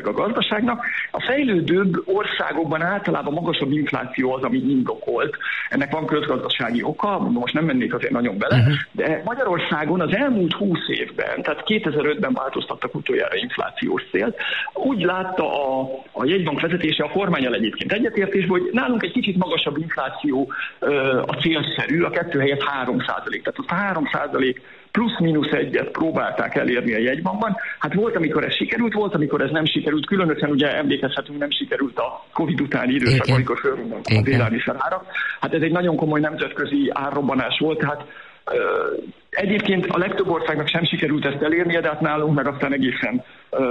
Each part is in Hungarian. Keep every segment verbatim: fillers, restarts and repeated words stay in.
a gazdaságnak. A fejlődőbb országokban általában magasabb infláció az, ami indokolt. Ennek van közgazdasági oka, most nem mennék azért nagyon bele, uh-huh. de Magyarországon az elmúlt húsz évben, tehát kétezer-ötben változtattak utoljára inflációs célt, úgy látta a, a jegybank vezetése, a kormánnyal egyébként egyetértésben, hogy nálunk egy kicsit magasabb infláció a célszerű, a kettő helyett három százalék. Tehát a három százalék plusz-minusz egyet próbálták elérni a jegybankban. Hát volt, amikor ez sikerült, volt, amikor ez nem sikerült. Különösen ugye emlékezhetünk, nem sikerült a Covid utáni időszak, amikor fölrobbantak az élelmiszer árak. Hát ez egy nagyon komoly nemzetközi árrobbanás volt, tehát uh, egyébként a legtöbb országnak sem sikerült ezt elérnie, de hát nálunk meg aztán egészen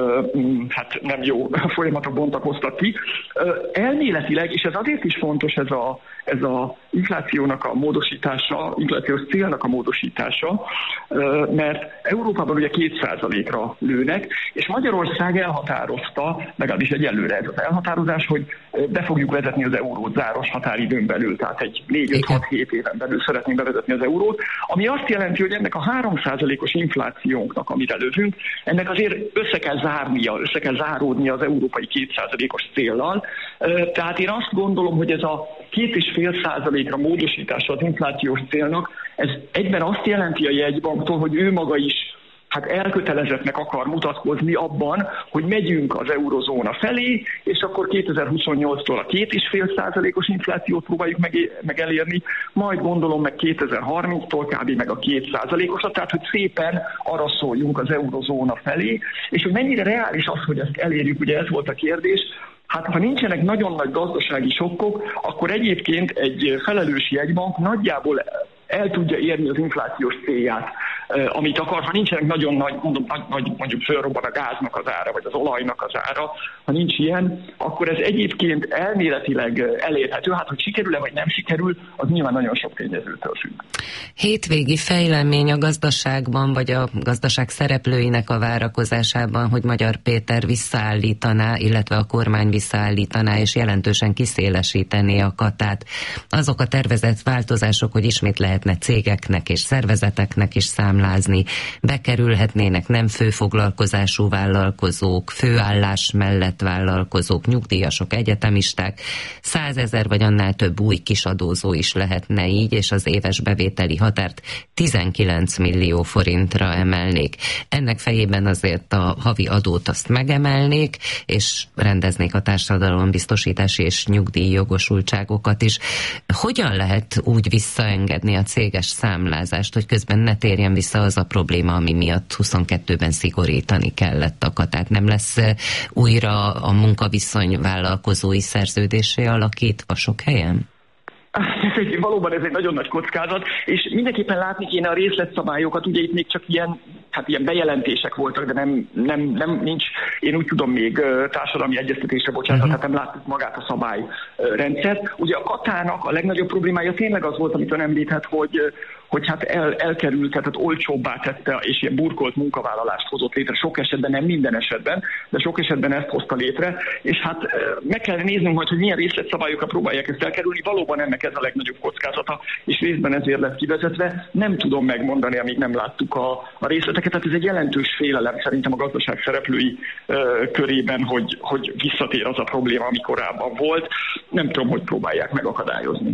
uh, hát nem jó folyamatok bontakoztak ki. Uh, elméletileg, és ez azért is fontos ez a, ez a inflációnak a módosítása, inflációs célnak a módosítása, uh, mert Európában ugye két százalékra lőnek, és Magyarország elhatározta, legalábbis egyelőre ez az elhatározás, hogy be fogjuk vezetni az eurót záros határidőn belül, tehát egy négy-öt-hat-hét éven belül szeretnénk bevezetni az eurót, ami azt jelenti, hogy ennek a három százalékos inflációnknak, amit előzünk, ennek azért össze kell zárnia, össze kell záródnia az európai két százalékos céllal. Tehát én azt gondolom, hogy ez a két és fél százalékra módosítása az inflációs célnak, ez egyben azt jelenti a jegybanktól, hogy ő maga is hát elkötelezettnek akar mutatkozni abban, hogy megyünk az eurozóna felé, és akkor kétezer-huszonnyolctól a két és fél százalékos inflációt próbáljuk meg, meg elérni, majd gondolom meg kétezer-harminctól kb. Meg a két százalékosat, tehát hogy szépen arra szóljunk az eurozóna felé, és hogy mennyire reális az, hogy ezt elérjük, ugye ez volt a kérdés. Hát ha nincsenek nagyon nagy gazdasági sokkok, akkor egyébként egy felelős jegybank nagyjából el tudja érni az inflációs célját, amit akar. Ha nincsenek nagyon nagy, mondom, nagy, nagy mondjuk fölrobban a gáznak az ára, vagy az olajnak az ára, ha nincs ilyen, akkor ez egyébként elméletileg elérhető. Hát, hogy sikerül-e, vagy nem sikerül, az nyilván nagyon sok tényezőtől függ. Hétvégi fejlemény a gazdaságban, vagy a gazdaság szereplőinek a várakozásában, hogy Magyar Péter visszaállítaná, illetve a kormány visszaállítaná, és jelentősen kiszélesítené a katát. Azok a tervezett változások, hogy ismét lehetne cégeknek és szervezeteknek is számlázni, bekerülhetnének nem főfoglalkozású vállalkozók, főállás mellett vállalkozók, nyugdíjasok, egyetemisták, százezer vagy annál több új kisadózó is lehetne így, és az éves bevételi határt tizenkilenc millió forintra emelnék. Ennek fejében azért a havi adót azt megemelnék, és rendeznék a társadalombiztosítási és nyugdíjjogosultságokat is. Hogyan lehet úgy visszaengedni a céges számlázást, hogy közben ne térjen vissza az a probléma, ami miatt huszonkettőben szigorítani kellett a katát? Nem lesz újra a munkaviszony vállalkozói szerződésé alakítva sok helyen? Ez egy, valóban ez egy nagyon nagy kockázat, és mindenképpen látni kéne a részletszabályokat, ugye itt még csak ilyen, hát ilyen bejelentések voltak, de nem, nem, nem nincs, én úgy tudom, még társadalmi egyeztetésre bocsánat, uh-huh. tehát nem láttuk magát a szabályrendszert. Ugye a katának a legnagyobb problémája tényleg az volt, amit ön említett, hogy hogy hát el, elkerült, tehát olcsóbbá tette, és ilyen burkolt munkavállalást hozott létre. Sok esetben, nem minden esetben, de sok esetben ezt hozta létre, és hát meg kell néznünk majd, hogy milyen részletszabályokkal próbálják ezt elkerülni. Valóban ennek ez a legnagyobb kockázata, és részben ezért lett kivezetve. Nem tudom megmondani, amíg nem láttuk a, a részleteket. Tehát ez egy jelentős félelem szerintem a gazdaság szereplői uh, körében, hogy, hogy visszatér az a probléma, ami korábban volt. Nem tudom, hogy próbálják megakadályozni.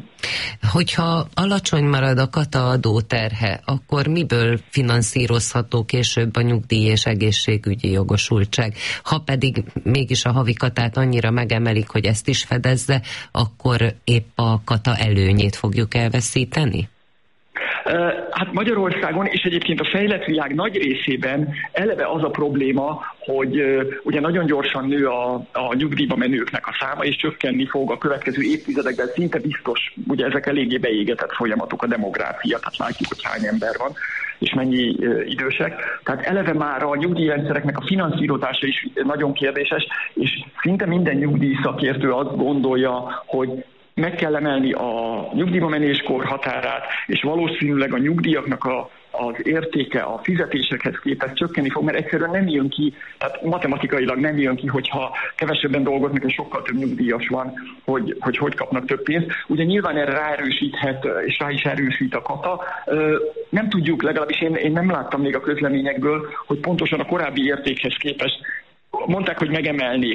Hogyha alacsony marad a kata adóterhe, akkor miből finanszírozható később a nyugdíj és egészségügyi jogosultság? Ha pedig mégis a havi katát annyira megemelik, hogy ezt is fedezze, akkor épp a kata előnyét fogjuk elveszíteni? Hát Magyarországon és egyébként a fejlett világ nagy részében eleve az a probléma, hogy ugye nagyon gyorsan nő a, a nyugdíjba menőknek a száma, és csökkenni fog a következő évtizedekben, szinte biztos, ugye ezek eléggé beégetett folyamatok, a demográfia, tehát látjuk, hogy hány ember van, és mennyi idősek. Tehát eleve már a nyugdíjrendszereknek a finanszírozása is nagyon kérdéses, és szinte minden nyugdíjszakértő azt gondolja, hogy meg kell emelni a nyugdíjba menéskor határát, és valószínűleg a nyugdíjaknak a, az értéke a fizetésekhez képest csökkenni fog, mert egyszerűen nem jön ki, tehát matematikailag nem jön ki, hogyha kevesebben dolgoznak, és sokkal több nyugdíjas van, hogy hogy, hogy kapnak több pénzt. Ugye nyilván erre ráerősíthet, és rá is erősít a kata. Nem tudjuk, legalábbis én, én nem láttam még a közleményekből, hogy pontosan a korábbi értékhez képest mondták, hogy megemelnék